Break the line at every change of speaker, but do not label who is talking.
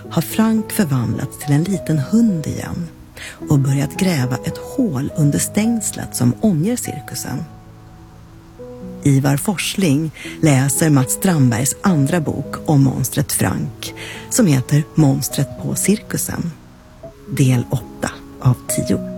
har Frank förvandlats till en liten hund igen och börjat gräva ett hål under stängslet som omger cirkusen. Ivar Forsling läser Mats Strandbergs andra bok om monstret Frank som heter Monstret på cirkusen. Del 8 av 10.